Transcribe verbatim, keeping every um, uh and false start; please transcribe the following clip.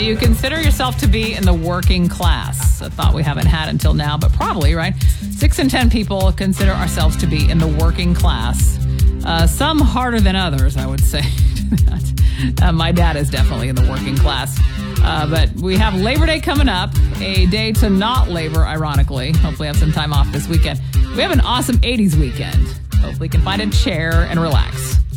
Do you consider yourself to be in the working class? A thought we haven't had until now, but probably, right? Six in ten people consider ourselves to be in the working class. Uh, some harder than others, I would say. uh, my dad is definitely in the working class. Uh, but we have Labor Day coming up, a day to not labor, ironically. Hopefully have some time off this weekend. We have an awesome eighties weekend. Hopefully you can find a chair and relax.